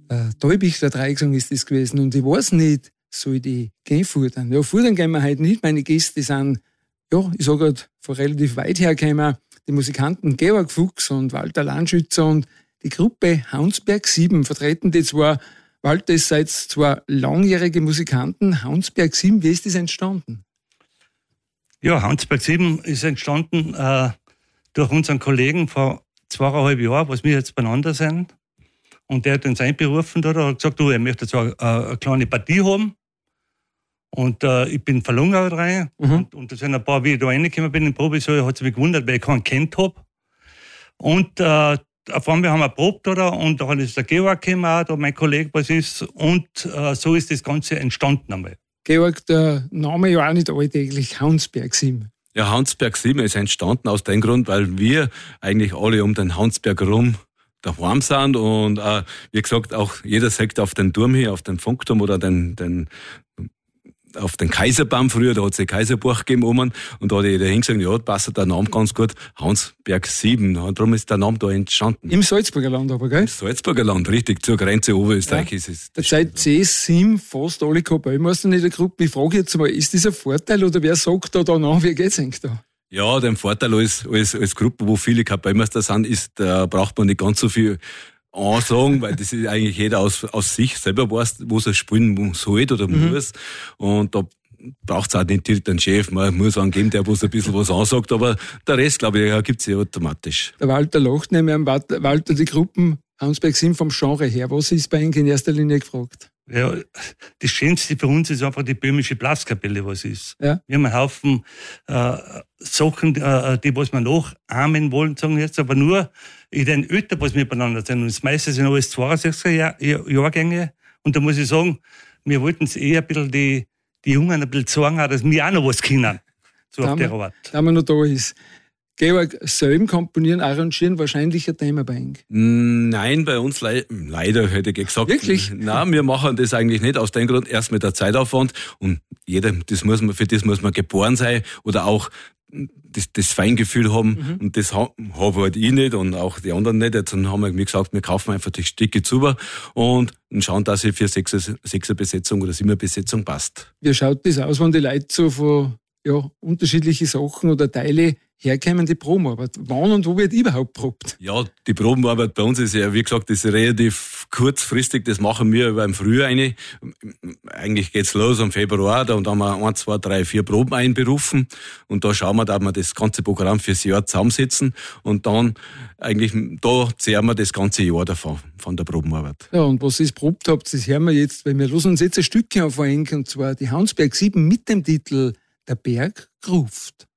Teubichter Dreiecksang ist das gewesen. Und ich weiß nicht, soll die gehen fudern? Ja, fudern gehen wir heute nicht. Meine Gäste sind, ja, ich sage halt, von relativ weit her gekommen. Die Musikanten Georg Fuchs und Walter Landschützer und die Gruppe Haunsberg 7 vertreten die zwar. Walter, ihr seid zwar langjährige Musikanten. Haunsberg 7, wie ist das entstanden? Ja, Haunsberg 7 ist entstanden durch unseren Kollegen vor 2,5 Jahren, was wir jetzt beieinander sind. Und der hat uns einberufen und hat gesagt, er möchte zwar eine kleine Partie haben. Und ich bin verlungert rein. Und da sind ein paar, wie ich da reingekommen bin in den Probesaal, hat sich mich gewundert, weil ich keinen kennt habe. Und auf einmal haben wir probt, und da ist der Georg gekommen, auch, da mein Kollege, was ist. Und so ist das Ganze entstanden einmal. Georg, der Name ja auch nicht alltäglich, Haunsberg 7. Ja, Haunsberg 7 ist entstanden aus dem Grund, weil wir eigentlich alle um den Haunsberg rum daheim sind und wie gesagt, auch jeder sagt auf den Turm hier, auf den Funkturm oder auf den Kaiserbaum früher, da hat es ein Kaiserbuch gegeben oben und da hat jeder hingesagt, ja, passt der Name ganz gut, Haunsberg 7. Und darum ist der Name da entstanden. Im Salzburger Land aber, gell? Im Salzburger Land, richtig, zur Grenze Oberösterreich ist es. Da seid CS7 fast alle Kapellmeister in der Gruppe. Ich frage jetzt mal, ist das ein Vorteil oder wer sagt da nach, wie geht's eigentlich da? Ja, der Vorteil als Gruppe, wo viele Kapellmeister sind, ist, da braucht man nicht ganz so viel ansagen, weil das ist eigentlich jeder aus sich selber weiß, wo er spielen soll oder muss. Und da braucht es auch nicht direkt einen Chef. Man muss einen geben, der ein bisschen was ansagt, aber der Rest, glaube ich, ergibt sich automatisch. Der Walter lacht nämlich am Walter die Gruppen Haunsberg 7 vom Genre her. Was ist bei Ihnen in erster Linie gefragt? Ja, das Schönste für uns ist einfach die böhmische Blaskapelle, was ist. Ja. Wir haben einen Haufen Sachen, die was wir nachahmen wollen, sagen wir jetzt, aber nur in den Ötern, was wir beieinander sind. Und das meiste sind alles 62er Jahrgänge. Und da muss ich sagen, wir wollten es eher ein bisschen die Jungen ein bisschen sagen, dass wir auch noch was können. So auf der Art. Da man noch da ist. Georg, selber komponieren, arrangieren, wahrscheinlich ein Thema bei Ihnen? Nein, bei uns leider, hätte ich gesagt. Wirklich? Nein, wir machen das eigentlich nicht aus dem Grund, erst mit der Zeitaufwand und für das muss man geboren sein oder auch das Feingefühl haben und das habe halt ich nicht und auch die anderen nicht. Jetzt haben wir gesagt, wir kaufen einfach die Stücke zu und schauen, dass sie für 6er Besetzung oder 7er Besetzung passt. Wie schaut das aus, wenn die Leute so von unterschiedliche Sachen oder Teile herkommen, die Probenarbeit? Wann und wo wird überhaupt probt? Ja, die Probenarbeit bei uns ist ja, wie gesagt, das ist relativ kurzfristig. Das machen wir über im Frühjahr eine. Eigentlich geht's los im Februar, da haben wir 1, 2, 3, 4 Proben einberufen. Und da schauen wir, dass wir das ganze Programm fürs Jahr zusammensetzen. Und dann eigentlich, da zehren wir das ganze Jahr davon, von der Probenarbeit. Ja, und was ihr probt habt, das hören wir jetzt, weil wir losen uns jetzt ein Stückchen auf, und zwar die Haunsberg 7 mit dem Titel Der Berg ruft.